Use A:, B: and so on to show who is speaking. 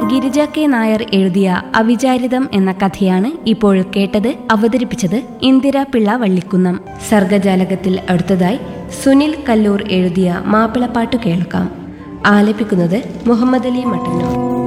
A: Girija K Nair എഴുതിയ അവിചാരിതം എന്ന കഥയാണ് ഇപ്പോൾ കേട്ടത്. അവതരിപ്പിച്ചത് ഇന്ദിര പിള്ള വള്ളിക്കുന്നം. സർഗജാലകത്തിൽ അടുത്തതായി സുനിൽ കല്ലൂർ എഴുതിയ മാപ്പിളപ്പാട്ടു കേൾക്കാം. ആലപിക്കുന്നത് മുഹമ്മദ് അലി മട്ടന്നൂർ.